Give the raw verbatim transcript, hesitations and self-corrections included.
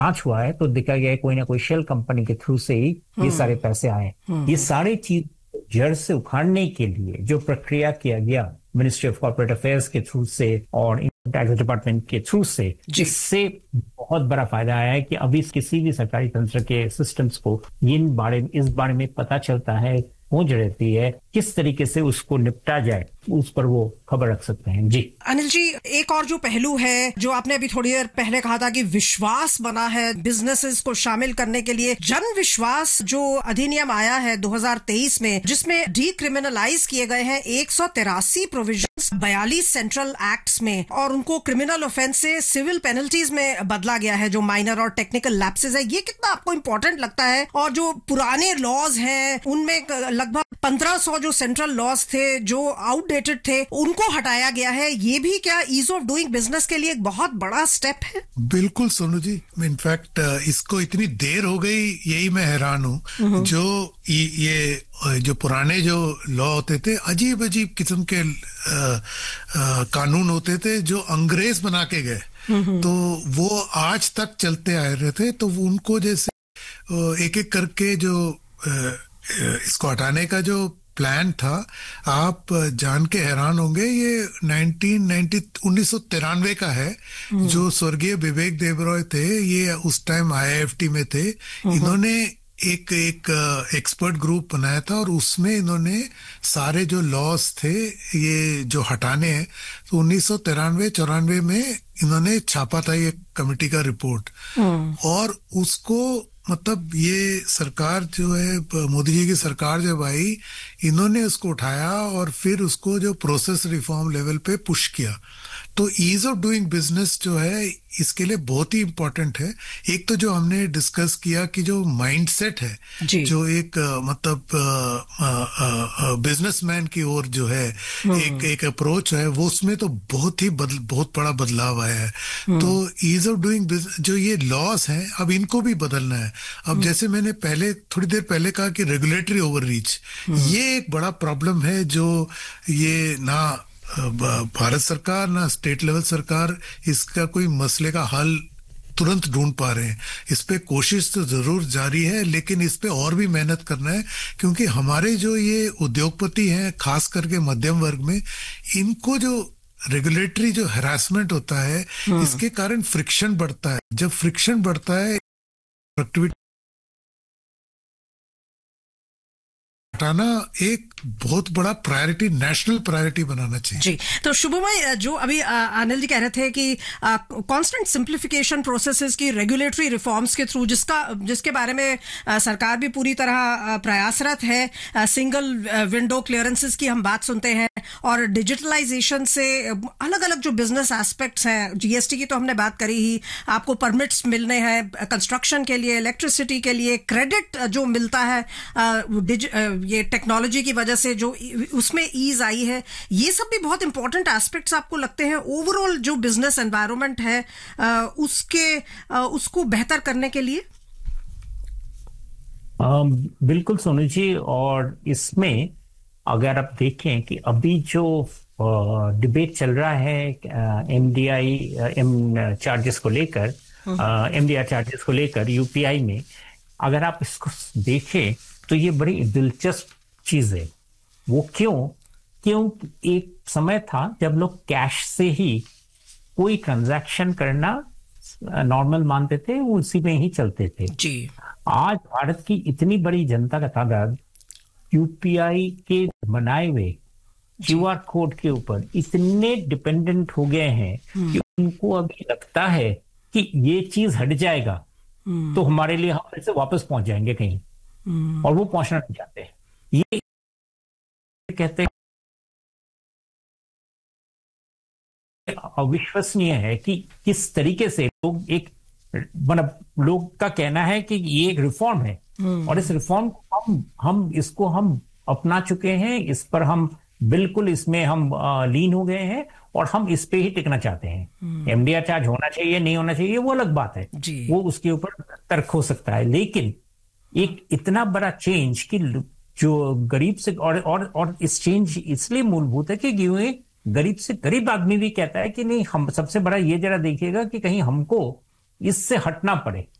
जांच हुआ है तो देखा गया है कोई ना कोई शेल कंपनी के थ्रू से ही ये सारे पैसे आए। ये सारी चीज जड़ से उखाड़ने के लिए जो प्रक्रिया किया गया मिनिस्ट्री ऑफ कॉर्पोरेट अफेयर्स के थ्रू से और इनकम टैक्स डिपार्टमेंट के थ्रू से, इससे बहुत बड़ा फायदा आया है कि अभी किसी भी सरकारी तंत्र के सिस्टम्स को इन बारे इस बारे में पता चलता है, पहुंच रहती है, किस तरीके से उसको निपटा जाए उस पर वो खबर रख सकते हैं। जी अनिल जी, एक और जो पहलू है जो आपने अभी थोड़ी देर पहले कहा था कि विश्वास बना है बिजनेसेस को शामिल करने के लिए, जन विश्वास जो अधिनियम आया है दो हज़ार तेईस में, जिसमें डीक्रिमिनलाइज किए गए हैं एक सौ तिरासी प्रोविजंस बयालीस सेंट्रल एक्ट्स में, और उनको क्रिमिनल ऑफेंस से सिविल पेनल्टीज में बदला गया है जो माइनर और टेक्निकल लैप्सेस है। ये कितना आपको इम्पोर्टेंट लगता है? और जो पुराने लॉज हैं उनमें लगभग पंद्रह सौ जो सेंट्रल लॉज थे जो आउटडेटेड थे उनको हटाया गया है। ये भी क्या ईज ऑफ डूइंग बिजनेस के लिए एक बहुत बड़ा स्टेप है? बिल्कुल सोनू जी, इनफैक्ट इसको इतनी देर हो गई यही मैं हैरान हूँ। जो ये जो पुराने जो लॉ होते थे, अजीब अजीब किस्म के आ, आ, कानून होते थे जो अंग्रेज बना के गए, तो वो आज तक चलते आ रहे थे। तो उनको जैसे एक एक करके जो आ, इसको हटाने का जो प्लान था, आप जान के हैरान होंगे, ये उन्नीस सौ तिरानवे का है। जो स्वर्गीय विवेक देबरॉय थे, ये उस time I I F T में थे। इन्होंने एक एक एक्सपर्ट ग्रुप बनाया था और उसमें इन्होंने सारे जो लॉस थे ये जो हटाने हैं, तो उन्नीस सौ तिरानवे चौरानवे में इन्होंने छापा था ये कमेटी का रिपोर्ट। और उसको मतलब ये सरकार जो है, मोदी जी की सरकार जब आई, इन्होंने उसको उठाया और फिर उसको जो प्रोसेस रिफॉर्म लेवल पे पुश किया। तो ईज ऑफ डूइंग बिजनेस जो है इसके लिए बहुत ही इंपॉर्टेंट है। एक तो जो हमने डिस्कस किया कि जो माइंडसेट है, जो एक आ, मतलब बिजनेसमैन की ओर जो है एक एक अप्रोच है, वो उसमें तो बहुत ही बदल, बहुत बड़ा बदलाव आया है। तो ईज ऑफ डूइंग बिजनेस जो ये लॉस हैं, अब इनको भी बदलना है। अब जैसे मैंने पहले थोड़ी देर पहले कहा कि रेगुलेटरी ओवररीच, ये एक बड़ा प्रॉब्लम है जो ये ना भारत सरकार ना स्टेट लेवल सरकार इसका कोई मसले का हल तुरंत ढूंढ पा रहे हैं। इस पे कोशिश तो जरूर जारी है, लेकिन इस पे और भी मेहनत करना है, क्योंकि हमारे जो ये उद्योगपति हैं, खास करके मध्यम वर्ग में, इनको जो रेगुलेटरी जो हैरासमेंट होता है, इसके कारण फ्रिक्शन बढ़ता है। जब फ्रिक्शन बढ़ता है, प्रोडक्टिविटी हटाना एक बहुत बड़ा प्रायोरिटी, नेशनल प्रायोरिटी बनाना चाहिए। जी, तो शुभमय, जो अभी अनिल जी कह रहे थे कि कांस्टेंट सिंप्लीफिकेशन प्रोसेसेस की रेगुलेटरी रिफॉर्म्स के थ्रू, जिसका जिसके बारे में आ, सरकार भी पूरी तरह आ, प्रयासरत है। आ, सिंगल विंडो क्लियरेंसेस की हम बात सुनते हैं, और डिजिटलाइजेशन से अलग अलग जो बिजनेस एस्पेक्ट्स हैं, जीएसटी की तो हमने बात करी ही, आपको परमिट्स मिलने हैं कंस्ट्रक्शन के लिए, इलेक्ट्रिसिटी के लिए, क्रेडिट जो मिलता है आ, डिज, आ, ये टेक्नोलॉजी की वजह से जो उसमें ईज आई है, ये सब भी बहुत इंपॉर्टेंट एस्पेक्ट्स आपको लगते हैं ओवरऑल जो बिजनेस एनवायरनमेंट है आ, उसके आ, उसको बेहतर करने के लिए? आ, बिल्कुल सोनू जी, और इसमें अगर आप देखें कि अभी जो डिबेट चल रहा है एमडीआई एम चार्जेस को लेकर, एमडीआर चार्जेस को लेकर यूपीआई में, अगर आप इसको देखें तो ये बड़ी दिलचस्प चीज है। वो क्यों क्यों एक समय था जब लोग कैश से ही कोई ट्रांजैक्शन करना नॉर्मल मानते थे, वो उसी में ही चलते थे जी। आज भारत की इतनी बड़ी जनता का तादाद यूपीआई के बनाए हुए क्यूआर कोड के ऊपर इतने डिपेंडेंट हो गए हैं कि उनको अभी लगता है कि ये चीज हट जाएगा तो हमारे लिए हम फिर से वापस पहुंच जाएंगे कहीं, और वो पहुंचना नहीं चाहते। ये कहते हैं अविश्वसनीय है कि किस तरीके से लोग एक मतलब लोग का कहना है कि ये एक रिफॉर्म है, और इस रिफॉर्म को हम हम इसको हम अपना चुके हैं, इस पर हम बिल्कुल इसमें हम लीन हो गए हैं, और हम इस पे ही टिकना चाहते हैं। एमडीआर चार्ज होना चाहिए नहीं होना चाहिए वो अलग बात है, वो उसके ऊपर तर्क हो सकता है, लेकिन एक इतना बड़ा चेंज कि जो गरीब से और और और इस चेंज इसलिए मूलभूत है कि गरीब से गरीब आदमी भी कहता है कि नहीं, हम सबसे बड़ा ये जरा देखिएगा कि कहीं हमको इससे हटना पड़े।